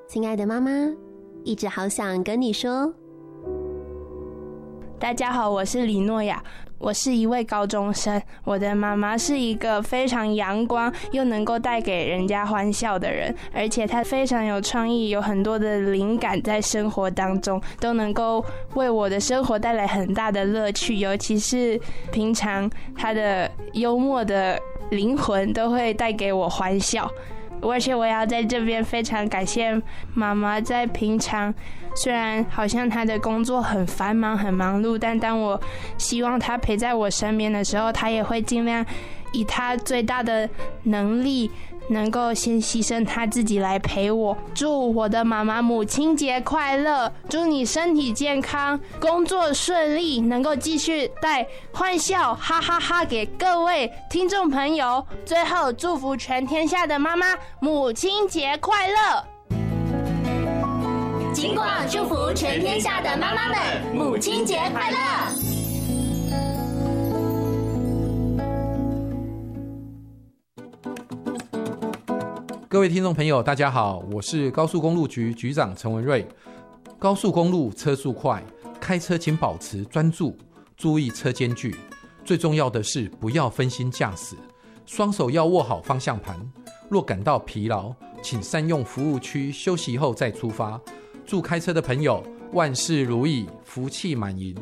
亲爱的妈妈，一直好想跟你说。 大家好，我是李诺亚，我是一位高中生。我的妈妈是一个非常阳光又能够带给人家欢笑的人，而且她非常有创意，有很多的灵感在生活当中，都能够为我的生活带来很大的乐趣。尤其是平常她的幽默的灵魂都会带给我欢笑。而且我要在这边非常感谢妈妈，在平常虽然好像她的工作很繁忙很忙碌，但当我希望她陪在我身边的时候，她也会尽量以她最大的能力能够先牺牲她自己来陪我。祝我的妈妈母亲节快乐，祝你身体健康，工作顺利，能够继续带欢笑哈哈哈给各位听众朋友。最后祝福全天下的妈妈母亲节快乐。 金广祝福全天下的妈妈们母亲节快乐。 各位听众朋友大家好，我是高速公路局局长陈文瑞。高速公路车速快，开车请保持专注，注意车间距，最重要的是不要分心驾驶，双手要握好方向盘。若感到疲劳，请善用服务区休息后再出发。祝开车的朋友万事如意，福气满盈。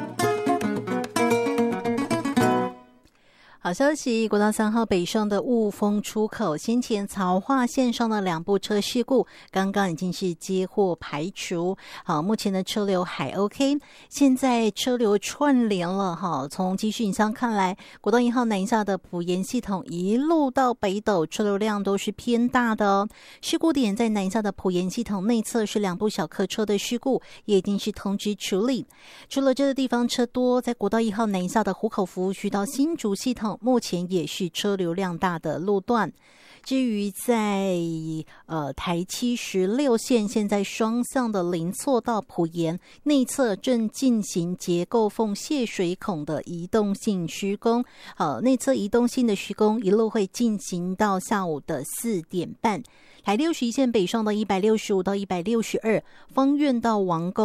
好消息，国道3号北上的雾峰出口先前曹化线上的2部车事故刚刚已经是接获排除，好，目前的车流还 OK。 现在车流串联了，从机讯上看来，国道1号南下的埔盐系统一路到北斗车流量都是偏大的哦。事故点在南下的埔盐系统内侧是2部小客车的事故，也已经是通知处理。除了这个地方车多，在国道1号南下的湖口服务区到新竹系统目前也是车流量大的路段。至于在台716线，现在双向的林厝到埔盐内侧正进行结构缝泄水孔的移动性施工，内侧移动性的施工一路会进行到下午的4点半。台61线北上的165到162，芳苑到王宫